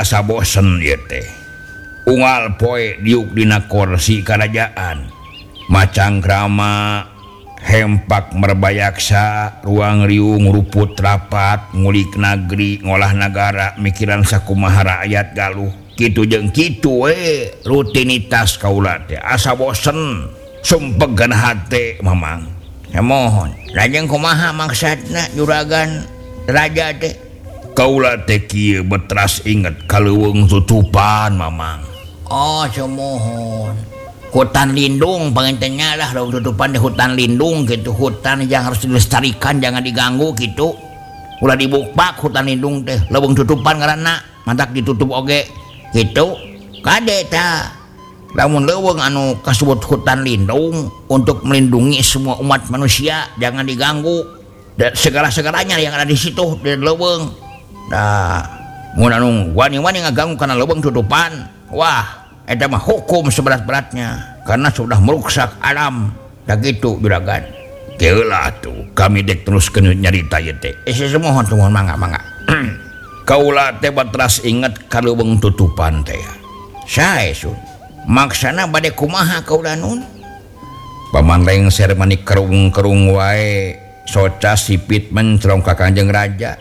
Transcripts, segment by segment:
asa bosen ieu teh. Unggal poe diuk dina kursi kerajaan. Macang krama hempak merbayaksa ruang riung ruput rapat ngulik negeri ngolah negara mikiran sakumaha rakyat galuh kitu jeung kitu we rutinitas kaula teh asa bosen sumpegan hate mamang ya mohon lajeng kumaha maksudna juragan raja teh kaula teh kieu betras inget kaleuweung tutupan mamang oh semohon hutan lindung pengentennya lah leuweung tutupan di hutan lindung gitu hutan yang harus dilestarikan jangan diganggu gitu ulah dibukpak hutan lindung teh leuweung tutupan ngaranna mantak ditutup oge gitu kade tah lamun leuweung anu kasebut hutan lindung untuk melindungi semua umat manusia jangan diganggu dan segala-segalanya yang ada di situ di leuweung nah mun anu wani-wani ngaganggu kana leuweung tutupan wah eta mah hukum seberat-beratnya karena sudah merusak alam da kitu juragan keula tuh kami dek teruskeun nyarita ieu teh semohon mangga kaula teh batras inget kaleuweung tutupan teh sae sun maksana bade kumaha kaula nun paman lengser manik kerung-kerung wae soca sipit mencrong ka Kanjeng Raja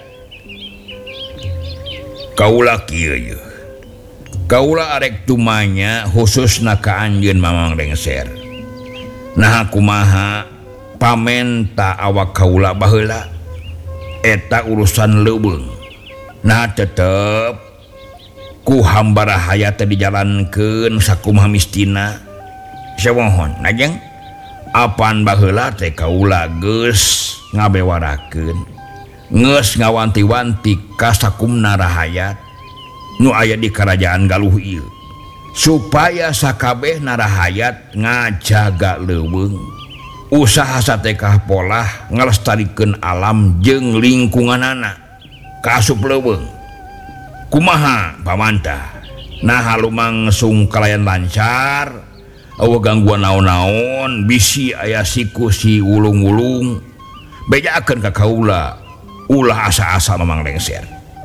kaula kieu kaula arek tumanya khususna ka anjeun mamang lengser nah kumaha pamenta awak kaula baheula eta urusan leuweung nah tetep ku hamba rahaya teh dijalankeun sakumaha mistina samohon najeng apan baheula teh kaula geus ngabewarakeun geus ngawanti-wanti ka sakumna rahayat nu aya di kerajaan Galuh ieu supaya sakabehna rahayat ngajaga leuweung usaha satekah polah ngalestarikeun alam jeung lingkunganana kaasup leuweung kumaha pamantah nah halumang sung kalayan lancar eueuh gangguan naon-naon bisi aya siku si ulung-ulung bejakeun ka kaula ulah asa-asa mamang lengser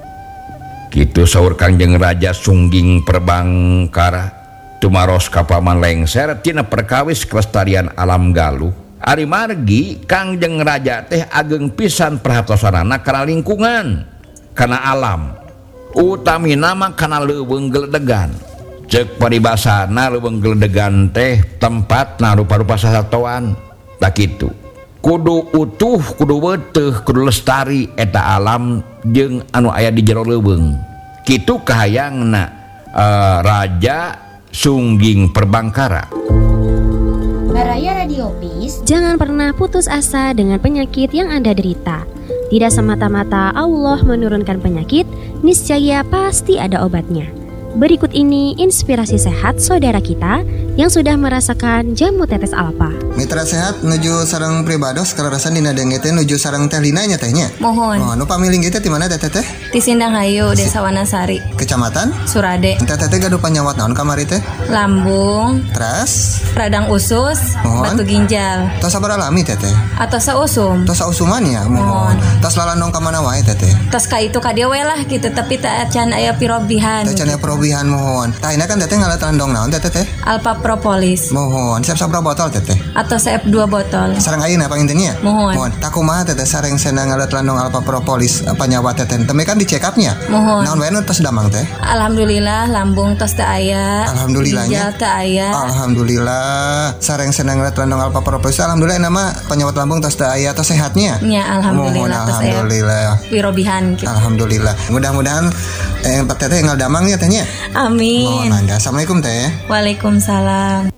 kitu saur Kangjeng Raja Sungging Perbangkara tumaros ka paman lengser tina perkawis kelestarian alam Galuh ari margi Kangjeng Raja teh ageng pisan perhatosanana kana lingkungan kana alam utamina mah kana leuweung geledegan ceuk paribasana leuweung geledegan teh tempatna rupa-rupa sasatoan tak kitu kudu utuh kudu beuteuh kudu lestari eta alam jeung anu aya di jero leuweung kitu kahayangna Raja Sungging Perbangkara. Baraya Radio Peace. Jangan pernah putus asa dengan penyakit yang Anda derita. Tidak semata-mata Allah menurunkan penyakit, niscaya pasti ada obatnya. Berikut ini inspirasi sehat saudara kita yang sudah merasakan jamu tetes alfa. Mitra sehat nuju sareng pribados kararasan dina denge teh nuju sareng teh Lina nya tehnya. Mohon. Oh, nu pamiling teh di mana teh teh? Di Sindanghayu, Desa Wanasari. Kecamatan? Surade. Teh teh gaduh panyawat naon kamari teh? Lambung. Teras? Radang usus. Mohon. Batu ginjal. Tos sabar alami teh teh. Atau sausum. Tos sausuman ya. Mohon. Tos lalandong ka mana wae teh teh? Tos ka itu ka dieu we lah gitu tapi teu can aya pirobihan. Teh can aya pirobihan mohon. Tah ini kan teh ngalat landong naon teh teh? Alpha Propolis. Mohon. Siap sabra botol teh teh? Atau siap 2 botol. Sareng ayeuna pangintennya? Mohon. Tak kumaha teh sareng senang ngalat landong Alpha Propolis panyawat teh teh. Teme kan di check up-nya. Mohon. Naon wae nu tos damang teh? Alhamdulillah lambung tos teu aya. Alhamdulillahnya. Ginjal teu aya. Alhamdulillah. Sareng senang ngalat landong Alpha Propolis. Alhamdulillah nama penyawat lambung tos teu aya tos sehatnya. Nya alhamdulillah tos aya. Alhamdulillah. Pirobihan gitu. Alhamdulillah. Mudah-mudahan teteh tinggal damang ya tehnya. Amin. Mohon mangga. Assalamualaikum teh. Waalaikumsalam.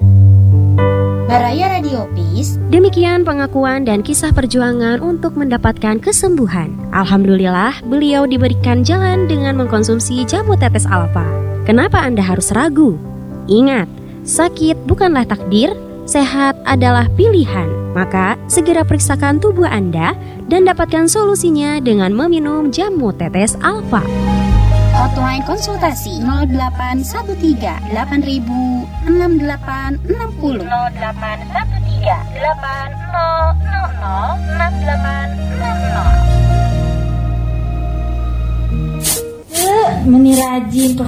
Baraya Radio Peace. Demikian pengakuan dan kisah perjuangan untuk mendapatkan kesembuhan. Alhamdulillah, beliau diberikan jalan dengan mengkonsumsi jamu tetes alfa. Kenapa Anda harus ragu? Ingat, sakit bukanlah takdir, sehat adalah pilihan. Maka, segera periksakan tubuh Anda dan dapatkan solusinya dengan meminum jamu tetes alfa. Hotline konsultasi 0813 8000 6860 0813 8000 6860. Meni rajin